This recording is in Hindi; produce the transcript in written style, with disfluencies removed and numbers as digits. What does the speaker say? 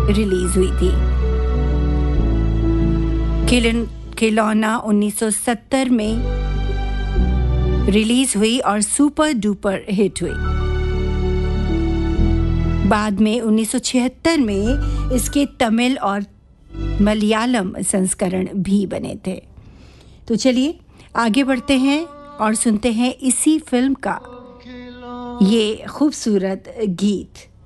रिलीज हुई थी। खिलौना 1970 में रिलीज हुई और सुपर डुपर हिट हुई। बाद में 1976 में इसके तमिल और मलयालम संस्करण भी बने थे। तो चलिए आगे बढ़ते हैं और सुनते हैं इसी फिल्म का ये खूबसूरत गीत।